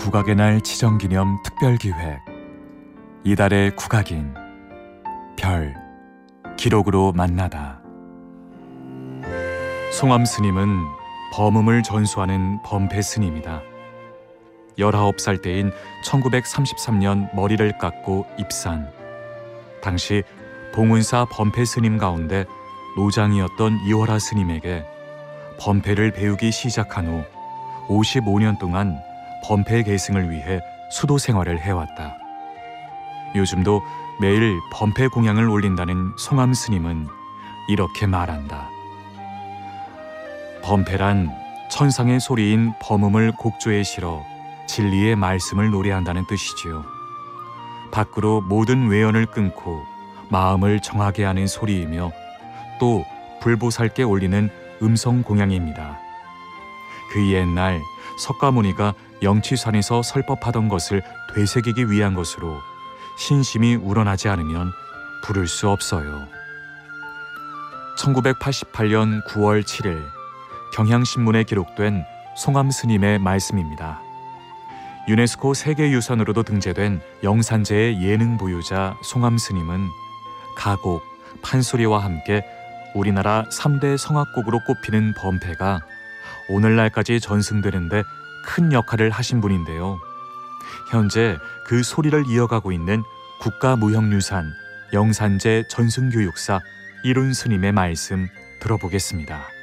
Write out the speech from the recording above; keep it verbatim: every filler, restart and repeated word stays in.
국악의 날 지정기념 특별기획 이달의 국악인 별 기록으로 만나다. 송암 스님은 범음을 전수하는 범패 스님이다. 열아홉 살 때인 천구백삼십삼 년 머리를 깎고 입산. 당시 봉은사 범패 스님 가운데 노장이었던 이월하 스님에게 범패를 배우기 시작한 후 오십오 년 동안 범패 계승을 위해 수도 생활을 해왔다. 요즘도 매일 범패 공양을 올린다는 송암 스님은 이렇게 말한다. 범패란 천상의 소리인 범음을 곡조에 실어 진리의 말씀을 노래한다는 뜻이지요. 밖으로 모든 외연을 끊고 마음을 정하게 하는 소리이며 또 불보살께 올리는 음성 공양입니다. 그 옛날 석가모니가 영치산에서 설법하던 것을 되새기기 위한 것으로 신심이 우러나지 않으면 부를 수 없어요. 천구백팔십팔 년 구월 칠일 경향신문에 기록된 송암 스님의 말씀입니다. 유네스코 세계유산으로도 등재된 영산제의 예능 보유자 송암 스님은 가곡, 판소리와 함께 우리나라 삼 대 성악곡으로 꼽히는 범패가 오늘날까지 전승되는데 큰 역할을 하신 분인데요. 현재 그 소리를 이어가고 있는 국가무형유산 영산제 전승교육사 이룬 스님의 말씀 들어보겠습니다.